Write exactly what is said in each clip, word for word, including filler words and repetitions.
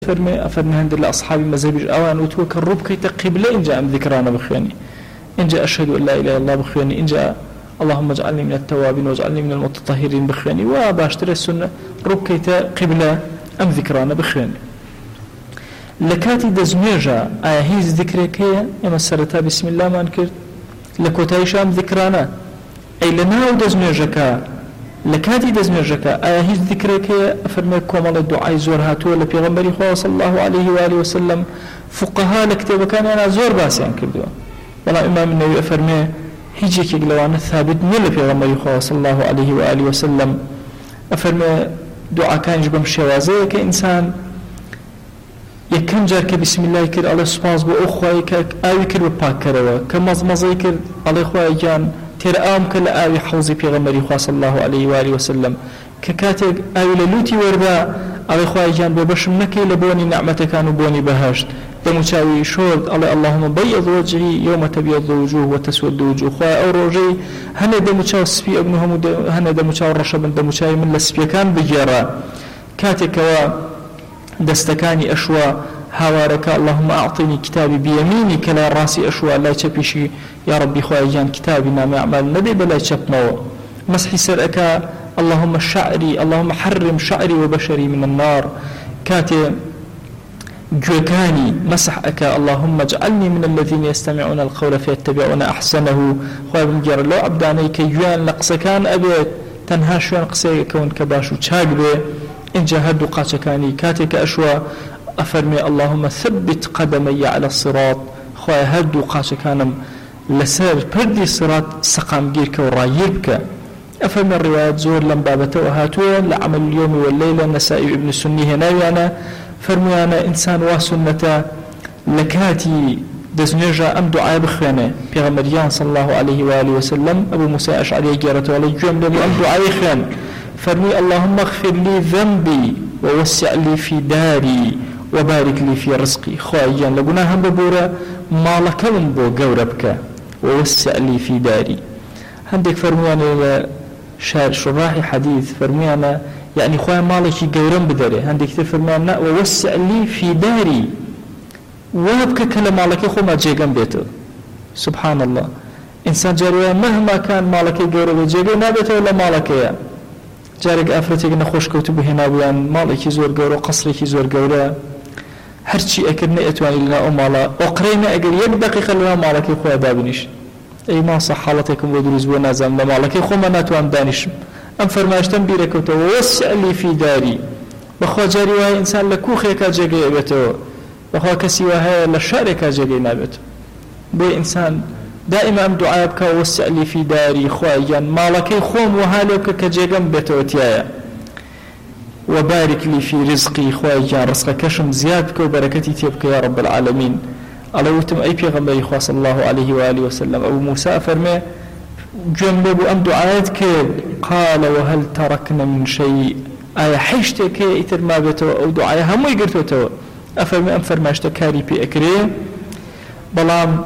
فرمي أفرمي هند لأصحاب مذهب أوان وتوك الرب كي تقبل إن جاء أم ذكرانا بخياني إن جاء أشهد أن لا إله إلا الله بخياني إن جاء اللهم اجعلني من التوابين واجعلني من المتطهرين بخياني وباشتري السنة رب كي تقبل أم ذكرانا بخياني لكاتي دزميجا آهيز ذكرك إما السرطة بسم الله ما انكر لكوتايش أم ذكرانا أي لناو دزميجا لكاتي دزميجك آهيز ذكرك أفرمي كومال الدعاء زور هاتو لبيغمبري خواه صلى الله عليه وآله وسلم فقهاء لكتاب كان أنا زور باسيان كردوا والله إمام النبي أفرمي هيجيك يقلوان الثابت من لبيغمبري خواه صلى الله عليه وآله وسلم أفرمي دعاء كان يجب مشوازي كإنسان يكن جارك بسم الله يكر الله سبحانه بأخوة كآوي كر بباك كروا كمزمزي كر الله إخوة جان تر آم كل آوي حوزي بيغمبري خواه صلى الله عليه وآله وسلم ككاتك آوي للوتي وربا الله إخوة جان ببشم نكي لبوني نعمتك كانوا بوني بهاشت دموشاوي شورد الله اللهم بيض وجهي يوم تبيض وجوه وتسود وجوه خواه أو روجي هنا دموشاو السبي ابنهم هنا دموشاو الرشب دموشاوي من السبي كان بجيرا كاتك و دستكاني أشوى هاوارك اللهم أعطني كتابي بيميني كلا راسي أشوى لا تبيشي يا ربي خواجان كتابنا ما أعمال ندي بلا تشبمو مسحي سرأك اللهم شعري اللهم حرم شعري وبشري من النار كاتي جوكاني مسحك اللهم اجعلني من الذين يستمعون القول فيتبعون أحسنه خواب مجر لو عبداني كي جوان لقسكان أبيت تنها شوان قسي كون كباشو تشاق بي إن جاهدوا قاتكاني كاتك أشوى أفرمي اللهم ثبت قدمي على الصراط خواه هدوا قاتكانم لسير بردي الصراط سقام جيرك ورايبك أفرمي الروايات زور لم بابته وهاتوه لعمل اليوم والليلة نسائي ابن السني هنا أنا فرمي أنا إنسان واسنة لكاتي دزنجا أم دعاء بخيانة بيغمريان صلى الله عليه وآله وسلم أبو موسى أشعري جارته عليه جملة أم دعاء خيان فرمي اللهم اغفر لي ذنبي ووسع لي في داري وبارك لي في رزقي خواجان لقنا هم ببورا مالك من بو قوربك ووسع لي في داري عندك فرميانا شارع شراحي حديث فرميانا يعني خواه مالكي قورم بداري عندك فرميانا ووسع لي في داري وابك كلا مالكي خو ما جيغم بيته سبحان الله إنسان جاريه مهما كان مالكي قورب جيغم ما بيته ولا مالكي جارك أفرتك نخوش كتبه هنا بيان مالكي زور قورو قصركي زور قورو هرشي أكرني أتواني لنا أمالا وقرينا أقل يك دقيقة لنا مالكي خواه دابنش أي ما صح حالتكم ودروز ونازم مالكي خو ما ناتوان دانش أم فرماشتن بيركوتو ووسع لي في داري بخوا جاري وهي إنسان لكوخيكا جاقي أبتو بخوا كسي وهي لشاركا جاقي نابتو بي إنسان دائما أم دعاءك ووسع لي في داري خوايان مالكي خوم وهالك كجيغم بتوتيايا وبارك لي في رزقي خوايان رزقك كشم زيادك وبركتي تبك يا رب العالمين على وتم أي بيغمبري خواه صلى الله عليه وآله وسلم أبو موسى فرمي جنبه أم دعاءك قال وهل تركنا من شيء آية حيشتك إتر ما بتو أو دعاء هم يقرتو أفرمي أم فرماشتك كاري بي أكري بلام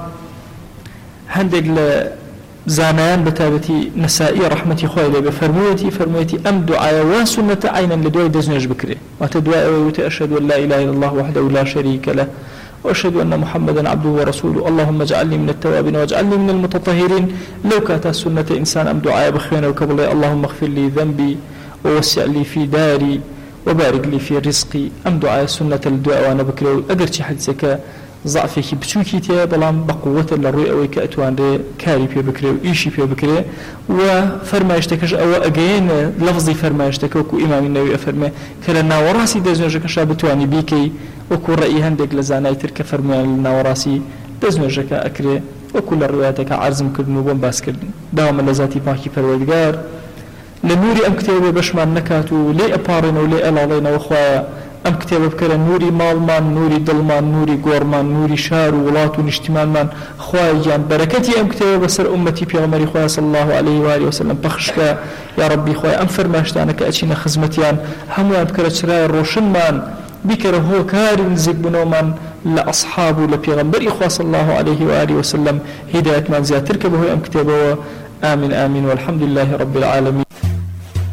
هندق لزانان بتابتي نسائي رحمتي خوالي بفرمويتي فرمويتي أم دعاء وسنة عينا لدواء دزنج بكري وتدعاء وتأشهد أن لا إله إلا الله وحده لا شريك له وأشهد أن محمدا عبده ورسوله اللهم اجعلني من التوابين واجعلني من المتطهرين لو كانت السنة إنسان أم دعاء بخينا وكبل اللهم اغفر لي ذنبي ووسع لي في داري وبارك لي في رزقي أم دعاء سنة الدعاء وأنا بكري أقرتي حدثك ضعفك بچوكي تيا بلام بقوة للرؤية وكأتوان دي كاري بي بكري وإيشي بي بكري وفرمايشتكش أو أجين لفظي فرمايشتك وكو إمام النووي أفرمي كلنا وراسي دزنجك شابتواني بيكي وكو رأي هندق لزاناي ترك فرمي لنا وراسي دزنجك أكري وكل الرواياتك عرزم كردن وبنباس كردن داوم اللذاتي باكي فرودگار لنوري أم كتابي بشمان نكاتو لي أبارين ولي ألالين وخوايا أم كتاب بكرة نوري مالمان نوري دلمان نوري غورمان نوري شار وولات ونجتمان من خواجان بركتي أم كتاب بسر أمتي بيغمري خوايا صلى الله عليه وآله وسلم بخشك يا ربي خوايا أم فرماشتانك أتشينا خزمتيان هموان بكرة شراء الروشن من بكرة هو كارن زيبنو من لأصحابه لبيغمري خوايا صلى الله عليه وآله وسلم هداية من زيادتك به أم كتابه آمين آمين والحمد لله رب العالمين.